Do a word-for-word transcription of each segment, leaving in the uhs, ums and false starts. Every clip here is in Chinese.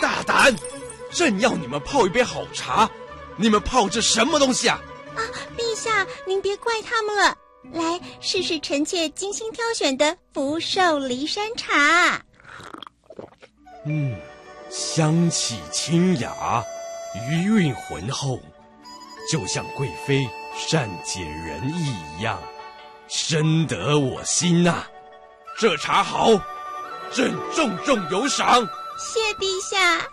大胆！正要你们泡一杯好茶，你们泡这什么东西啊？ 啊，陛下，您别怪他们了。来，试试臣妾精心挑选的福寿梨山茶。 嗯，香气清雅，余韵浑厚，就像贵妃善解人意一样，深得我心呐、啊。这茶好，朕重重有赏。 谢陛下。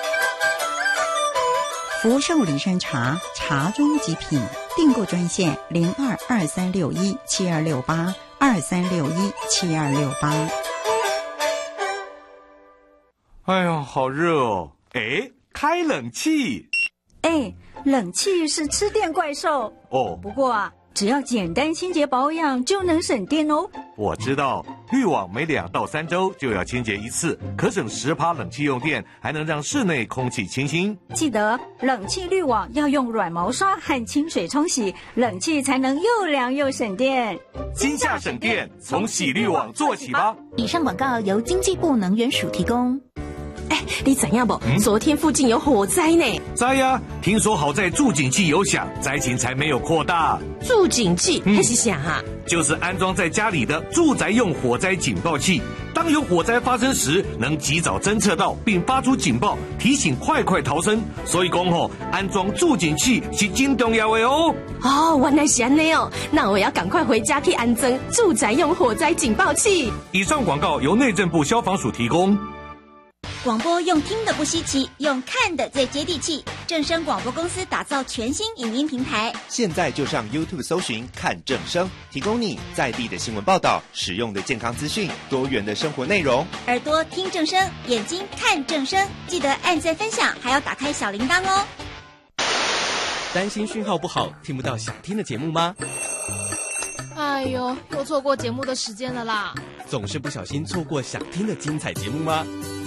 福寿梨山茶，茶中极品。订购专线零二二三六一七二六八二三六一七二六八。 哎呀，好热哦！哎，开冷气。 哎，冷气是吃电怪兽哦。 不过啊，只要简单清洁保养就能省电哦。 我知道，滤网每两到三周就要清洁一次，可省十趴冷气用电，还能让室内空气清新。 记得冷气滤网要用软毛刷和清水冲洗，冷气才能又凉又省电。 今夏省电，从洗滤网做起吧。 以上广告由经济部能源署提供。哎，你怎样不？嗯、昨天附近有火灾呢。 灾呀、啊！听说好在住警器有响，灾情才没有扩大。 住警器那、嗯、是啥啊？ 就是安装在家里的住宅用火灾警报器。当有火灾发生时，能及早侦测到并发出警报，提醒快快逃生。所以讲吼，安装住警器是真重要的哦。 哦，原来是这样哦，那我要赶快回家去安装住宅用火灾警报器。 以上广告由内政部消防署提供。 广播用听的不稀奇，用看的最接地气。正声广播公司打造全新影音平台， 现在就上 YouTube 搜寻看正声，提供你在地的新闻报道、实用的健康资讯、多元的生活内容。 耳朵听正声，眼睛看正声，记得按赞分享，还要打开小铃铛哦。 担心讯号不好，听不到想听的节目吗？ 哎呦，又错过节目的时间了啦！ 总是不小心错过想听的精彩节目吗？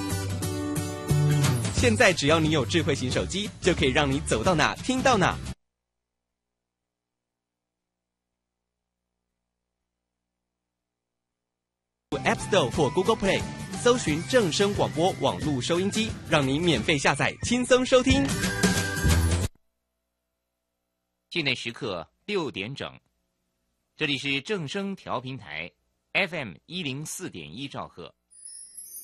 现在只要你有智慧型手机，就可以让你走到哪听到哪。App Store 或 Google Play 搜寻正声广播网络收音机，让你免费下载，轻松收听。 境内时刻六点整，这里是正声调频台 F M 一零四点一兆赫。